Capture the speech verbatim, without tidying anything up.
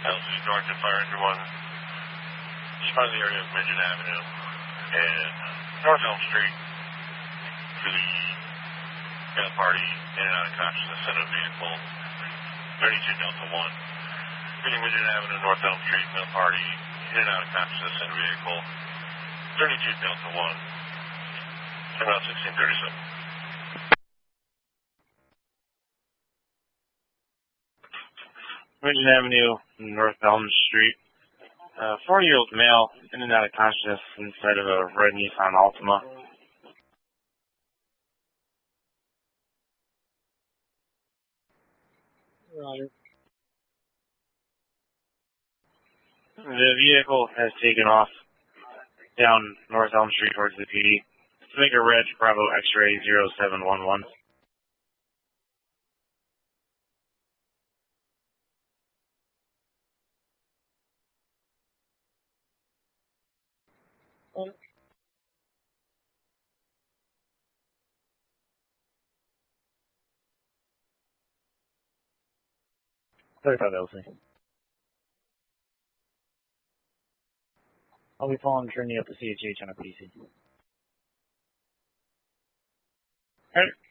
Altitude North and Fire Engine one. Just by the area of Midget Avenue and North Elm Street for the gun party in and out of consciousness in a vehicle. thirty-two Delta one. Reading Midget Avenue, North Elm Street, gun party in and out of consciousness in a vehicle. thirty-two Delta one. About sixteen thirty-seven. Midget Avenue, North Elm Street. Uh, forty-year-old male, in and out of consciousness inside of a red Nissan Altima. Roger. The vehicle has taken off down North Elm Street towards the P D. Finger Red Bravo X-ray zero seven one one. Um, thirty-five L C. I'll be following Trinity up to C H H on a P C. Alright.